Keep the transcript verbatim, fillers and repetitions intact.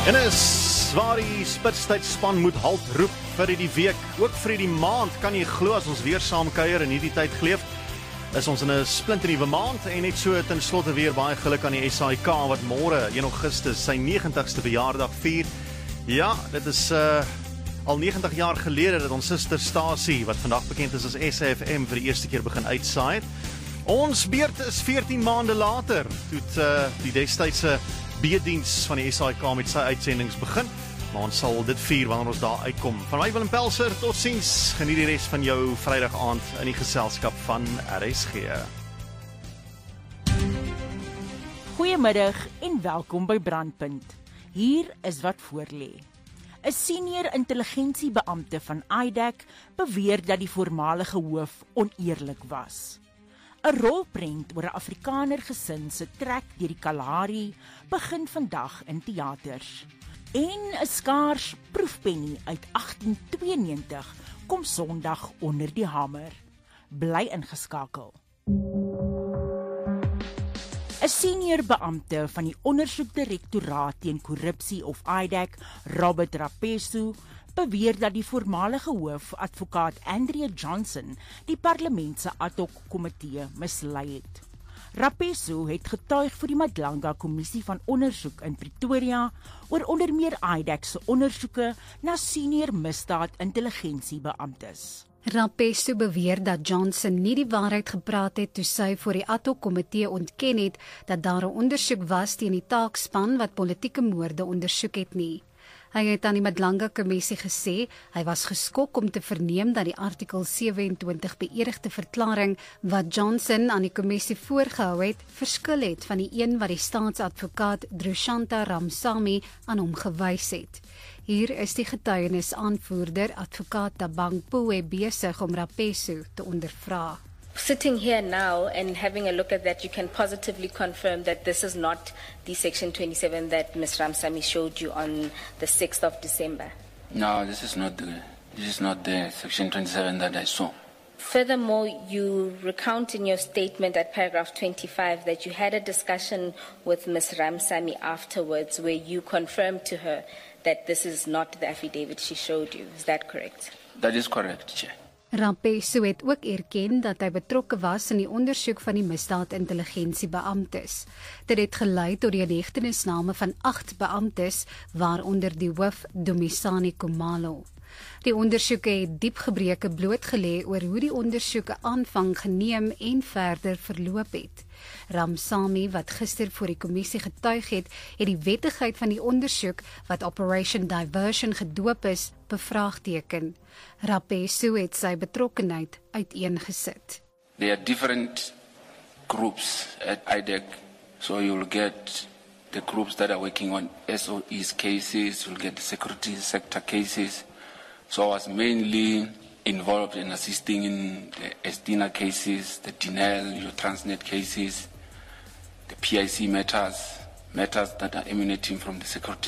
En is waar die spitstydsspan moet halt roep vir die week, ook vir die maand, kan jy glo as ons weer saam kuier in hierdie tyd geleef, is ons in 'n splinternuwe maand en net so ten slotte weer baie geluk aan die S A I K wat môre een Augustus sy negentigste verjaardag vier. Ja, dit is uh, al negentig jaar gelede dat ons susterstasie wat vandag bekend is as S A F M vir die eerste keer begin uitsaai het. Ons beurt is veertien maande later, toe uh, die destydse B-diens van die S A I K met sy uitsendings begin, maar ons sal dit vier wanneer ons daar uitkom. Van my Willem Pelser, tot ziens, geniet die res van jou Vrydag aand in die geselskap van R S G. Goeiemiddag en welkom by Brandpunt. Hier is wat voorlê. 'n Senior intelligensiebeampte van I D E C beweer dat die voormalige hoof oneerlik was. 'n Rolprent oor 'n Afrikaner gesin se trek deur die Kalahari begin vandag in teaters. En 'n skaars proefpennie uit agtien tweeënnegentig kom Sondag onder die hamer. Bly ingeskakel. 'n Senior beampte van die Ondersoekdirektoraat teen Korrupsie of I D E C, Robert Rapesu, beweer dat die voormalige hoof, advokaat Andrea Johnson, die parlement se ad hoc komitee mislei het. Rapesu het getuig vir die Madlanga Kommissie van Ondersoek in Pretoria oor onder meer I D E C se ondersoeke na senior misdaad intelligensiebeamptes. Rapesu beweer dat Johnson nie die waarheid gepraat het toe sy voor die ad hoc komitee ontken het dat daar 'n ondersoek was teen die taakspan wat politieke moorde ondersoek het nie. Hy het aan die Madlanga Kommissie gesê hy was geskok om te verneem dat die artikel sewe-en-twintig beëdigde verklaring wat Johnson aan die kommissie voorgehou het, verskil het van die een wat die staatsadvokaat Drushanta Ramsamy aan hom gewys het. Hier is die getuienis-aanvoerder, advokaat Tabang Pue, besig om Rapesu te ondervra. Sitting here now and having a look at that, you can positively confirm that this is not the Section twenty-seven that Miz Ramsamy showed you on the sixth of December. No, this is not the this is not the Section twenty-seven that I saw. Furthermore, you recount in your statement at paragraph twenty-five that you had a discussion with Miz Ramsamy afterwards where you confirmed to her that this is not the affidavit she showed you. Is that correct? That is correct, Chair. Rapesu het ook erken dat hy betrokke was in die ondersoek van die misdaadintelligensiebeamptes. Dit het gelei tot die inhegtenisname van agt beamptes, waaronder die hoof Dumisani Khumalo. Die ondersoeke het diep gebreke blootgelê oor hoe die ondersoeke aanvang geneem en verder verloop het. Ramsamy, wat gister voor die kommissie getuig het, het die wettigheid van die ondersoek, wat Operation Diversion gedoop is, bevraagteken. Rapesu het sy betrokkenheid uiteengesit. There are different groups at I D E C, so you'll get the groups that are working on S O E's cases, you'll get the security sector cases. So I was mainly involved in assisting in the Estina cases, the Dinel, your Transnet cases, the P I C matters, matters that are emanating from the security